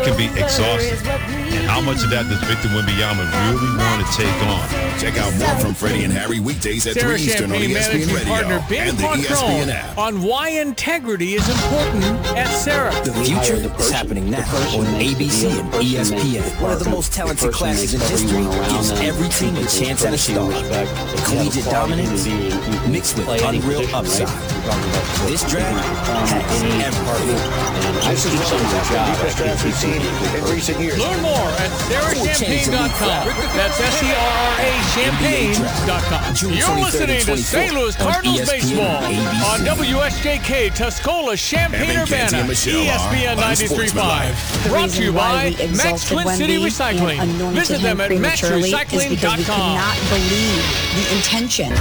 can be exhausting. And how much of that does Victor Wembanyama really want to take on? Check out more from Freddie and Harry weekdays at 3 Eastern on ESPN Radio and the ESPN app. On why integrity is important at Sarah. The future is happening now on ABC and ESPN. One of the most talented classes in history gives every team a chance at a star. Collegiate dominance mixed with unreal upside. This draft has everything. This is one of the deepest drafts we've seen in recent years. Learn more at SarahChampagne.com. That's SERAChampagne.com. You're listening to St. Louis Cardinals baseball on WSJK Tuscola, Champaign-Urbana, ESPN 93.5. Brought to you by Max Twin City Recycling. Visit them at maxrecycling.com. We cannot believe the intention.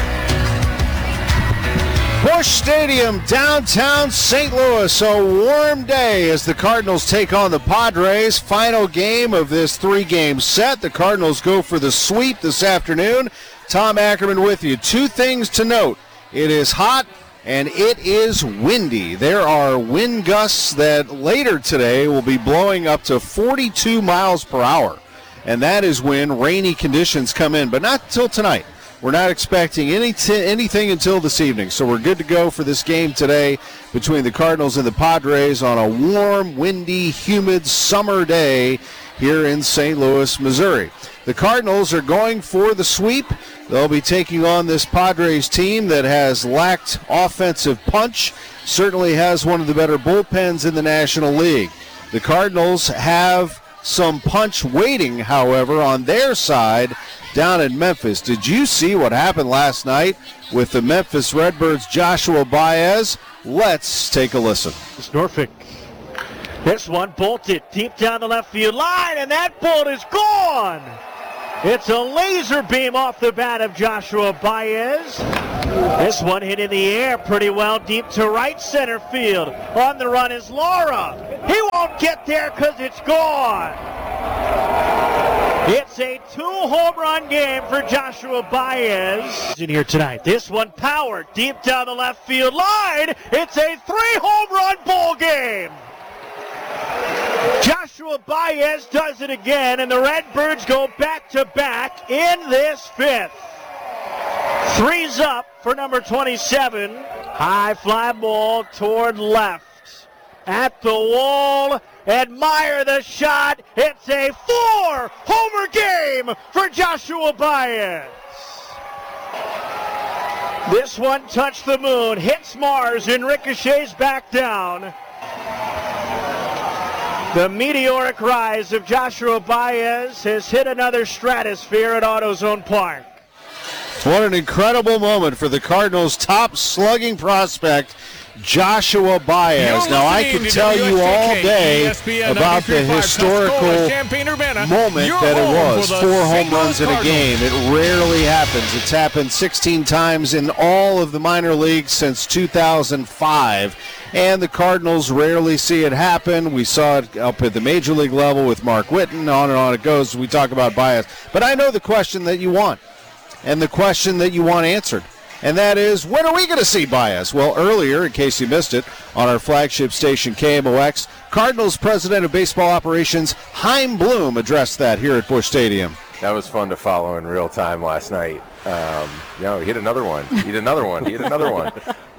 Busch Stadium, downtown St. Louis. A warm day as the Cardinals take on the Padres. Final game of this 3-game set. The Cardinals go for the sweep this afternoon. Tom Ackerman with you. 2 things to note. It is hot and it is windy. There are wind gusts that later today will be blowing up to 42 miles per hour. And that is when rainy conditions come in, but not until tonight. We're not expecting anything until this evening, so we're good to go for this game today between the Cardinals and the Padres on a warm, windy, humid summer day here in St. Louis, Missouri. The Cardinals are going for the sweep. They'll be taking on this Padres team that has lacked offensive punch, certainly has one of the better bullpens in the National League. The Cardinals have some punch waiting, however, on their side down in Memphis. Did you see what happened last night with the Memphis Redbirds' Joshua Baez? Let's take a listen. It's Norfolk. This one bolted deep down the left field line, and that bolt is gone. It's a laser beam off the bat of Joshua Baez. This one hit in the air pretty well deep to right center field. On the run is Laura. He won't get there because it's gone. It's a 2-home run game for Joshua Baez in here tonight. This one powered deep down the left field line. It's a 3-home run ball game. Joshua Baez does it again, and the Redbirds go back-to-back in this 5th. 3's up for number 27. High fly ball toward left. At the wall, admire the shot. It's a 4-homer game for Joshua Baez. This one touched the moon, hits Mars, and ricochets back down. The meteoric rise of Joshua Baez has hit another stratosphere at AutoZone Park. What an incredible moment for the Cardinals' top slugging prospect, Joshua Baez. Now, I could tell you all day about the historical moment that it was. 4 home runs in a game. It rarely happens. It's happened 16 times in all of the minor leagues since 2005. And the Cardinals rarely see it happen. We saw it up at the major league level with Mark Whitten. On and on it goes. We talk about Baez. But I know the question that you want, and the question that you want answered. And that is, when are we going to see Baez? Well, earlier, in case you missed it, on our flagship station, KMOX, Cardinals President of Baseball Operations, Chaim Bloom, addressed that here at Busch Stadium. That was fun to follow in real time last night. He hit another one. He hit another one. He hit another one.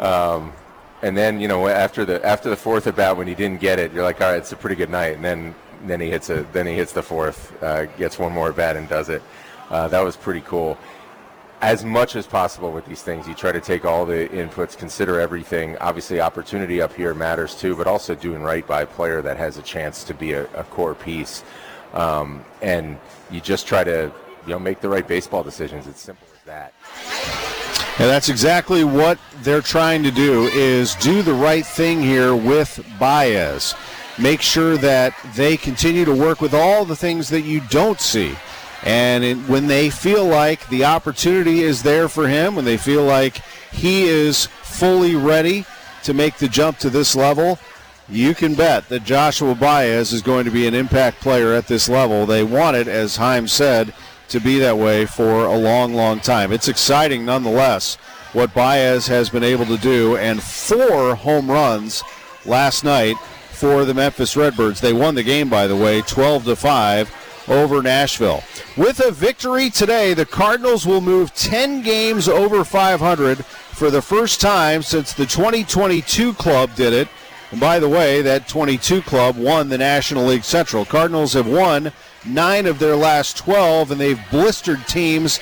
And then, after the 4th at bat, when he didn't get it, you're like, all right, it's a pretty good night. And then he hits the 4th, gets one more at bat and does it. That was pretty cool. As much as possible with these things, you try to take all the inputs, consider everything. Obviously, opportunity up here matters too, but also doing right by a player that has a chance to be a core piece. And you just try to, make the right baseball decisions. It's simple as that. And that's exactly what they're trying to do, is do the right thing here with Baez. Make sure that they continue to work with all the things that you don't see. And when they feel like the opportunity is there for him, when they feel like he is fully ready to make the jump to this level, you can bet that Joshua Baez is going to be an impact player at this level. They want it, as Chaim said, to be that way for a long, long time. It's exciting nonetheless what Baez has been able to do, and 4 home runs last night for the Memphis Redbirds. They won the game, by the way, 12-5 over Nashville. With a victory today, the Cardinals will move 10 games over 500 for the first time since the 2022 club did it. And by the way, that 22 club won the National League Central. Cardinals have won 9 of their last 12, and they've blistered teams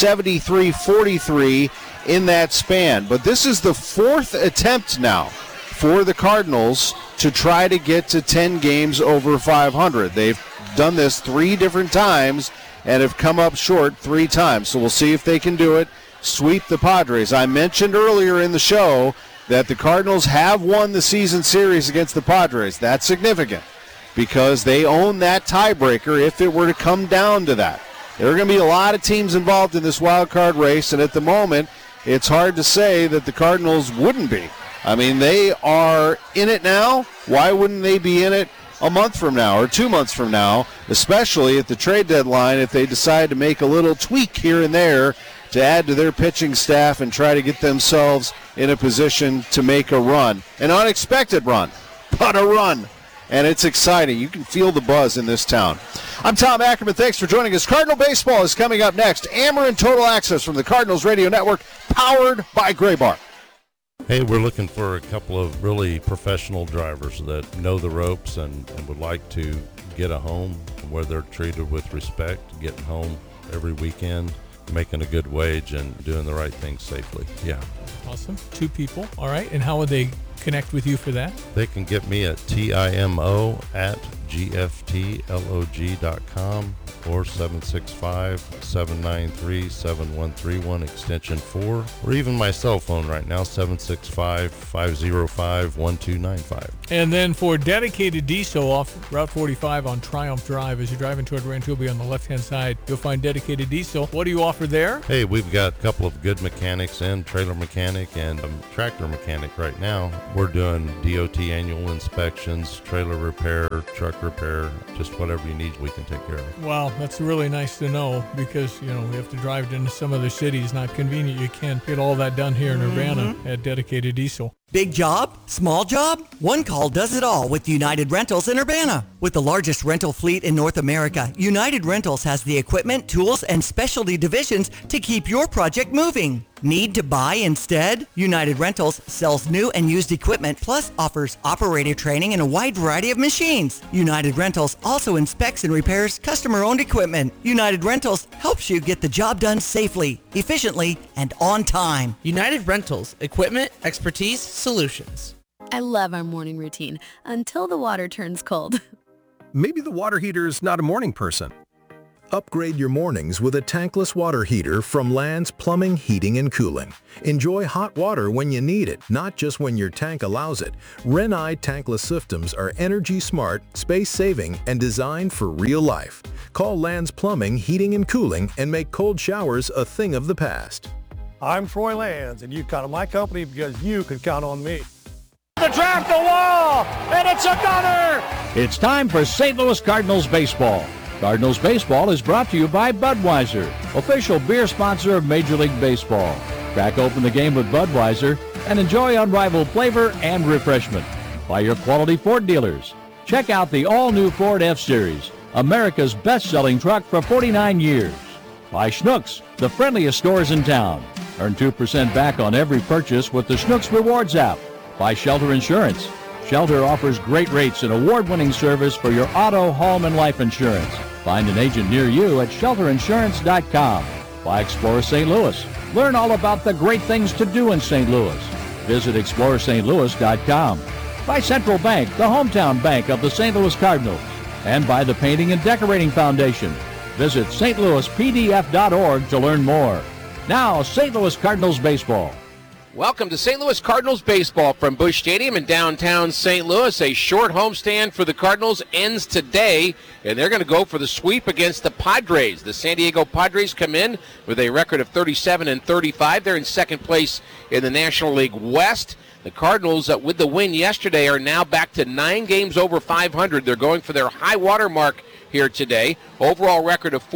73-43 in that span. But this is the 4th attempt now for the Cardinals to try to get to 10 games over 500. They've done this 3 different times and have come up short 3 times. So we'll see if they can do it, sweep the Padres. I mentioned earlier in the show that the Cardinals have won the season series against the Padres. That's significant because they own that tiebreaker if it were to come down to that. There are going to be a lot of teams involved in this wild card race, and at the moment, it's hard to say that the Cardinals wouldn't be. I mean, they are in it now. Why wouldn't they be in it a month from now or 2 months from now, especially at the trade deadline if they decide to make a little tweak here and there to add to their pitching staff and try to get themselves in a position to make a run. An unexpected run, but a run. And it's exciting. You can feel the buzz in this town. I'm Tom Ackerman. Thanks for joining us. Cardinal Baseball is coming up next. Ameren Total Access from the Cardinals Radio Network, powered by Gray Bar. Hey, we're looking for a couple of really professional drivers that know the ropes and would like to get a home where they're treated with respect, getting home every weekend, making a good wage, and doing the right thing safely. Yeah. Awesome. 2 people. All right. And how would they connect with you for that? They can get me at TIMO@GFTLOG.com or 765-793-7131 extension 4, or even my cell phone right now, 765-505-1295. And then for dedicated diesel off Route 45 on Triumph Drive, as you're driving toward Rantoul on the left-hand side, you'll find dedicated diesel. What do you offer there? Hey, we've got a couple of good mechanics in, trailer mechanic and tractor mechanic right now. We're doing DOT annual inspections, trailer repair, truck repair, just whatever you need, we can take care of. Wow, that's really nice to know because, we have to drive into some other cities. Not convenient. You can't get all that done here in Urbana at dedicated diesel. Big job? Small job? One call does it all with United Rentals in Urbana. With the largest rental fleet in North America, United Rentals has the equipment, tools, and specialty divisions to keep your project moving. Need to buy instead? United Rentals sells new and used equipment, plus offers operator training and a wide variety of machines. United Rentals also inspects and repairs customer-owned equipment. United Rentals helps you get the job done safely, efficiently, and on time. United Rentals, equipment, expertise, solutions. I love our morning routine until the water turns cold. Maybe the water heater is not a morning person. Upgrade your mornings with a tankless water heater from Land's Plumbing, Heating, and Cooling. Enjoy hot water when you need it, not just when your tank allows it. Renai tankless systems are energy smart, space-saving, and designed for real life. Call Land's Plumbing, Heating, and Cooling and make cold showers a thing of the past. I'm Troy Lands, and you count on my company because you can count on me. The draft, the wall, and it's a gunner! It's time for St. Louis Cardinals baseball. Cardinals baseball is brought to you by Budweiser, official beer sponsor of Major League Baseball. Crack open the game with Budweiser and enjoy unrivaled flavor and refreshment. By your quality Ford dealers. Check out the all-new Ford F-Series, America's best-selling truck for 49 years. By Schnucks, the friendliest stores in town. Earn 2% back on every purchase with the Schnucks Rewards app. By Shelter Insurance. Shelter offers great rates and award-winning service for your auto, home, and life insurance. Find an agent near you at shelterinsurance.com. By Explorer St. Louis. Learn all about the great things to do in St. Louis. Visit explorerstlouis.com. By Central Bank, the hometown bank of the St. Louis Cardinals. And by the Painting and Decorating Foundation. Visit stlouispdf.org to learn more. Now, St. Louis Cardinals baseball. Welcome to St. Louis Cardinals baseball from Busch Stadium in downtown St. Louis. A short homestand for the Cardinals ends today, and they're going to go for the sweep against the Padres. The San Diego Padres come in with a record of 37-35. They're in second place in the National League West. The Cardinals, with the win yesterday, are now back to 9 games over 500. They're going for their high water mark here today. Overall record of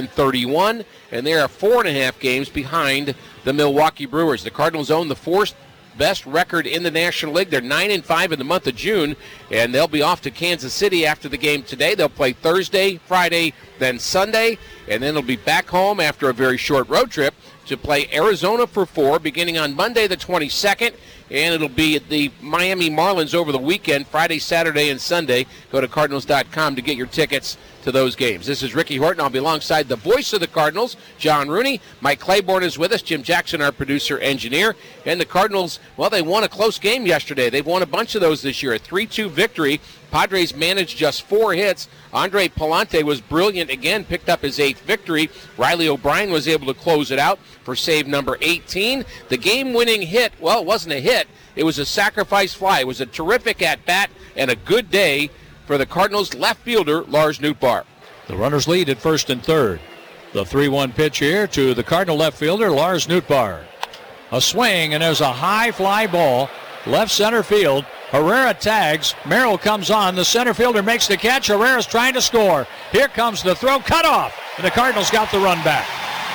40-31, and they are 4.5 games behind the Milwaukee Brewers. The Cardinals own the fourth best record in the National League. They're 9-5 in the month of June, and they'll be off to Kansas City after the game today. They'll play Thursday, Friday, then Sunday, and then they'll be back home after a very short road trip to play Arizona for 4, beginning on Monday the 22nd, and it'll be at the Miami Marlins over the weekend, Friday, Saturday, and Sunday. Go to Cardinals.com to get your tickets to those games. This is Ricky Horton. I'll be alongside the voice of the Cardinals, John Rooney. Mike Claiborne is with us, Jim Jackson, our producer, engineer. And the Cardinals, well, they won a close game yesterday. They've won a bunch of those this year, a 3-2 victory. Padres managed just 4 hits. Andre Palante was brilliant again, picked up his 8th victory. Riley O'Brien was able to close it out for save number 18. The game-winning hit, well, it wasn't a hit. It was a sacrifice fly. It was a terrific at-bat and a good day for the Cardinals left fielder, Lars Nootbaar. The runners lead at first and third. The 3-1 pitch here to the Cardinal left fielder, Lars Nootbaar. A swing, and there's a high fly ball, left center field. Herrera tags. Merrill comes on. The center fielder makes the catch. Herrera's trying to score. Here comes the throw. Cut off. And the Cardinals got the run back.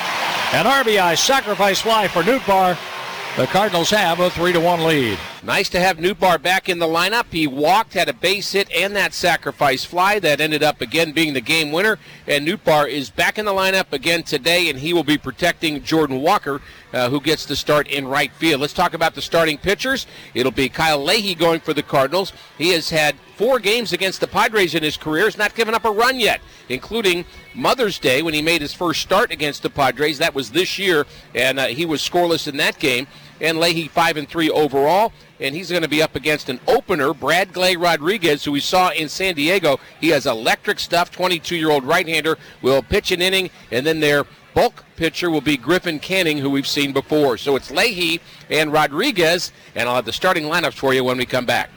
An RBI sacrifice fly for Nootbaar. The Cardinals have a 3-1 lead. Nice to have Nootbaar back in the lineup. He walked, had a base hit, and that sacrifice fly that ended up again being the game winner. And Nootbaar is back in the lineup again today, and he will be protecting Jordan Walker, who gets to start in right field. Let's talk about the starting pitchers. It'll be Kyle Leahy going for the Cardinals. He has had 4 games against the Padres in his career. He's not given up a run yet, including Mother's Day when he made his first start against the Padres. That was this year, and he was scoreless in that game. And Leahy 5-3 overall, and he's going to be up against an opener, Brad Gley Rodriguez, who we saw in San Diego. He has electric stuff. 22-year-old right-hander will pitch an inning, and then their bulk pitcher will be Griffin Canning, who we've seen before. So it's Leahy and Rodriguez, and I'll have the starting lineups for you when we come back.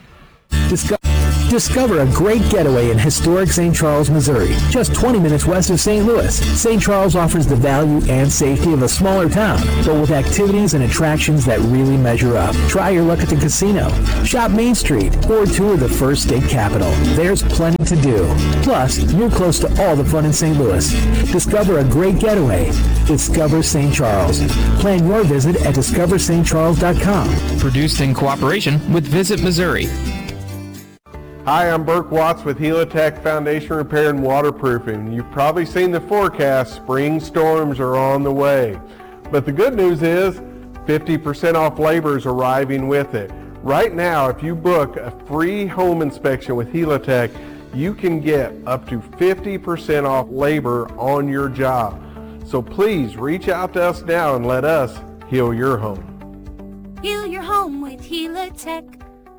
Discover a great getaway in historic St. Charles, Missouri, just 20 minutes west of St. Louis. St. Charles offers the value and safety of a smaller town, but with activities and attractions that really measure up. Try your luck at the casino, shop Main Street, or tour the first state capitol. There's plenty to do. Plus, you're close to all the fun in St. Louis. Discover a great getaway. Discover St. Charles. Plan your visit at discoverstcharles.com. Produced in cooperation with Visit Missouri. Hi, I'm Burke Watts with Helitech Foundation Repair and Waterproofing. You've probably seen the forecast. Spring storms are on the way. But the good news is 50% off labor is arriving with it. Right now, if you book a free home inspection with Helitech, you can get up to 50% off labor on your job. So please reach out to us now and let us heal your home. Heal your home with Helitech.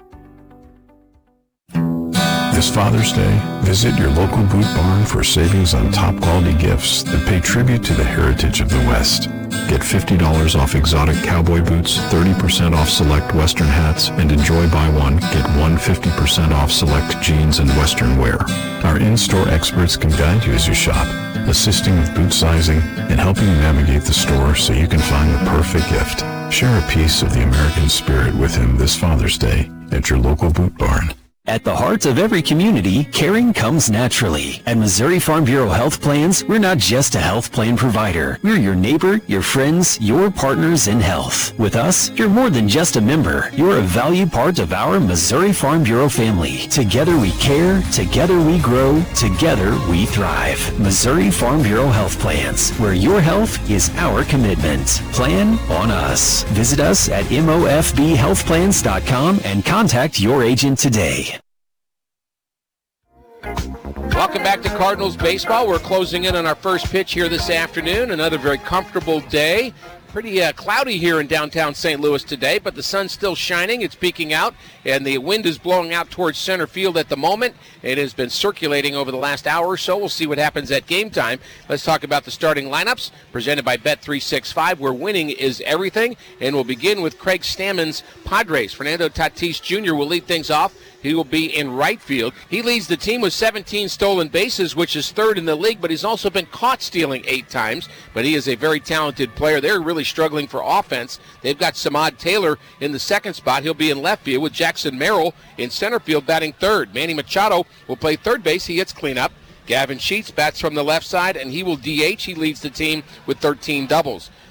This Father's Day, visit your local Boot Barn for savings on top quality gifts that pay tribute to the heritage of the West. Get $50 off exotic cowboy boots, 30% off select Western hats, and enjoy buy one, get one 50% off select jeans and Western wear. Our in-store experts can guide you as you shop, assisting with boot sizing and helping you navigate the store so you can find the perfect gift. Share a piece of the American spirit with him this Father's Day at your local Boot Barn. At the heart of every community, caring comes naturally. At Missouri Farm Bureau Health Plans, we're not just a health plan provider. We're your neighbor, your friends, your partners in health. With us, you're more than just a member. You're a valued part of our Missouri Farm Bureau family. Together we care, together we grow, together we thrive. Missouri Farm Bureau Health Plans, where your health is our commitment. Plan on us. Visit us at mofbhealthplans.com and contact your agent today. Welcome back to Cardinals baseball. We're closing in on our first pitch here this afternoon. Another very comfortable day. Pretty cloudy here in downtown St. Louis today, but the sun's still shining. It's peeking out, and the wind is blowing out towards center field at the moment. It has been circulating over the last hour or so. We'll see what happens at game time. Let's talk about the starting lineups presented by Bet365, where winning is everything. And we'll begin with Craig Stammen's Padres. Fernando Tatis Jr. will lead things off. He will be in right field. He leads the team with 17 stolen bases, which is third in the league, but he's also been caught stealing 8 times. But he is a very talented player. They're really struggling for offense. They've got Samad Taylor in the second spot. He'll be in left field with Jackson Merrill in center field batting third. Manny Machado will play third base. He hits cleanup. Gavin Sheets bats from the left side, and he will DH. He leads the team with 13 doubles.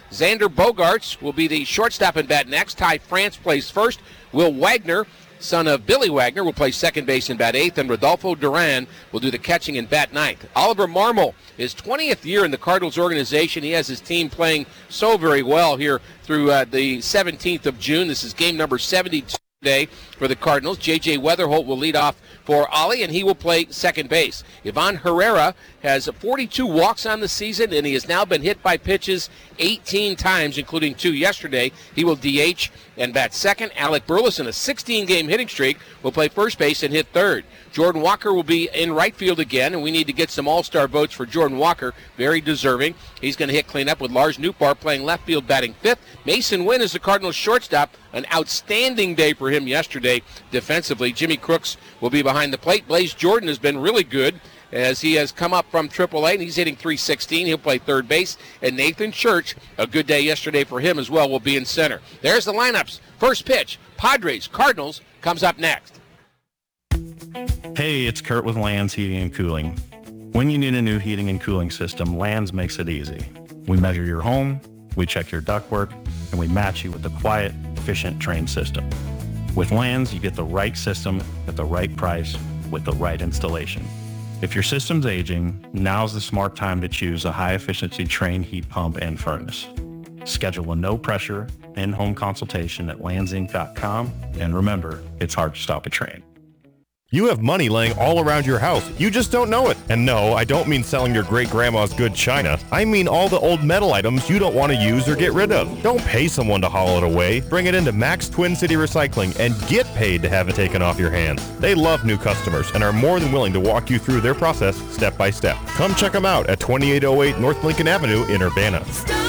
Xander Bogaerts will be the shortstop and bat next. Ty France plays first. Will Wagner, son of Billy Wagner, will play second base and bat eighth, and Rodolfo Duran will do the catching and bat ninth. Oliver Marmol, his 20th year in the Cardinals organization. He has his team playing so very well here through the 17th of June. This is game number 72 today for the Cardinals. J.J. Weatherholt will lead off for Ollie, and he will play second base. Ivan Herrera has 42 walks on the season, and he has now been hit by pitches 18 times, including 2 yesterday. He will DH and bat second. Alec Burleson, a 16-game hitting streak, will play first base and hit third. Jordan Walker will be in right field again, and we need to get some all-star votes for Jordan Walker. Very deserving. He's going to hit cleanup with Lars Nootbaar playing left field, batting fifth. Mason Wynn is the Cardinals shortstop. An outstanding day for him yesterday defensively. Jimmy Crooks will be behind the plate. Blaze Jordan has been really good as he has come up from AAA, and he's hitting .316. He'll play third base. And Nathan Church, a good day yesterday for him as well, will be in center. There's the lineups. First pitch, Padres, Cardinals, comes up next. Hey, it's Kurt with Lands Heating and Cooling. When you need a new heating and cooling system, Lands makes it easy. We measure your home, we check your ductwork, and we match you with a quiet, efficient, trained system. With Lands, you get the right system at the right price with the right installation. If your system's aging, now's the smart time to choose a high-efficiency trained heat pump and furnace. Schedule a no-pressure, in-home consultation at landsinc.com, and remember, it's hard to stop a train. You have money laying all around your house. You just don't know it. And no, I don't mean selling your great-grandma's good china. I mean all the old metal items you don't want to use or get rid of. Don't pay someone to haul it away. Bring it into Max Twin City Recycling and get paid to have it taken off your hands. They love new customers and are more than willing to walk you through their process step by step. Come check them out at 2808 North Lincoln Avenue in Urbana.